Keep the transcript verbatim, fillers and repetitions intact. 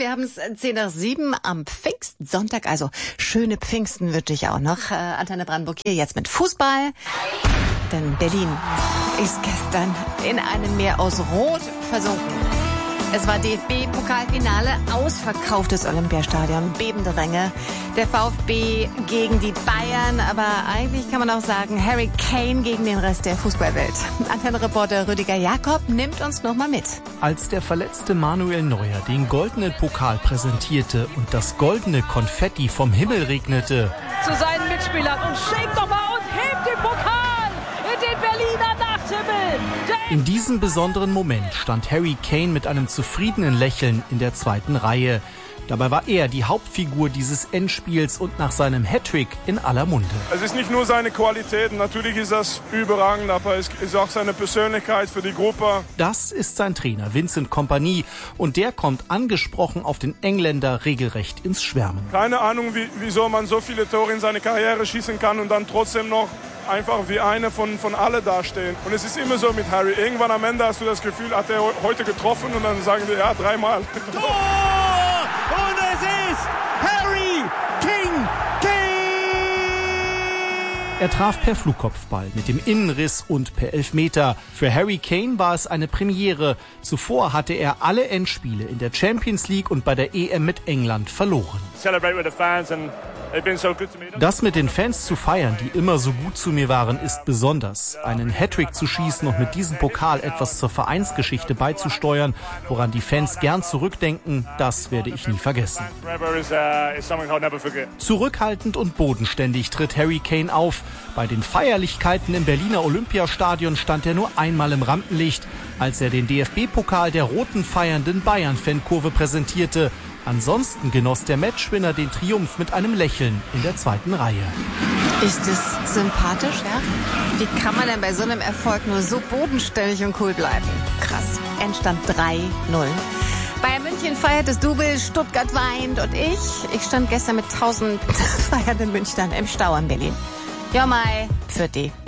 Wir haben es zehn nach sieben am Pfingstsonntag, also schöne Pfingsten wünsche ich auch noch. Äh, Antenne Brandenburg hier jetzt mit Fußball. Denn Berlin ist gestern in einem Meer aus Rot versunken. Es war D F B-Pokalfinale, ausverkauftes Olympiastadion, bebende Ränge. Der VfB gegen die Bayern, aber eigentlich kann man auch sagen, Harry Kane gegen den Rest der Fußballwelt. Antenne-Reporter Rüdiger Jakob nimmt uns nochmal mit. Als der verletzte Manuel Neuer den goldenen Pokal präsentierte und das goldene Konfetti vom Himmel regnete, zu seinen Mitspielern und schlägt nochmal und hebt den Pokal in den Berliner Nachthimmel. In diesem besonderen Moment stand Harry Kane mit einem zufriedenen Lächeln in der zweiten Reihe. Dabei war er die Hauptfigur dieses Endspiels und nach seinem Hattrick in aller Munde. Es ist nicht nur seine Qualitäten, natürlich ist das überragend, aber es ist auch seine Persönlichkeit für die Gruppe. Das ist sein Trainer Vincent Kompany und der kommt angesprochen auf den Engländer regelrecht ins Schwärmen. Keine Ahnung, wie, wieso man so viele Tore in seine Karriere schießen kann und dann trotzdem noch einfach wie eine von, von alle dastehen. Und es ist immer so mit Harry. Irgendwann am Ende hast du das Gefühl, hat er heute getroffen und dann sagen wir, ja, dreimal. Tor! Und es ist Harry King Kane! Er traf per Flugkopfball mit dem Innenriss und per Elfmeter. Für Harry Kane war es eine Premiere. Zuvor hatte er alle Endspiele in der Champions League und bei der E M mit England verloren. Celebrate with the fans and Das mit den Fans zu feiern, die immer so gut zu mir waren, ist besonders. Einen Hattrick zu schießen und mit diesem Pokal etwas zur Vereinsgeschichte beizusteuern, woran die Fans gern zurückdenken, das werde ich nie vergessen. Zurückhaltend und bodenständig tritt Harry Kane auf. Bei den Feierlichkeiten im Berliner Olympiastadion stand er nur einmal im Rampenlicht, als er den D F B-Pokal der roten feiernden Bayern-Fankurve präsentierte. Ansonsten genoss der Matchwinner den Triumph mit einem Lächeln in der zweiten Reihe. Ist es sympathisch, ja? Wie kann man denn bei so einem Erfolg nur so bodenständig und cool bleiben? Krass. Endstand drei null. Bayern München feiert das Double, Stuttgart weint und ich, ich stand gestern mit tausend feiernden Münchnern im Stau in Berlin. Ja, mai, für die.